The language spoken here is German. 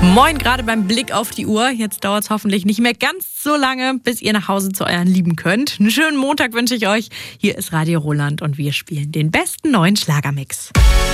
Moin, gerade beim Blick auf die Uhr. Jetzt dauert es hoffentlich nicht mehr ganz so lange, bis ihr nach Hause zu euren Lieben könnt. Einen schönen Montag wünsche ich euch. Hier ist Radio Roland und wir spielen den besten neuen Schlagermix.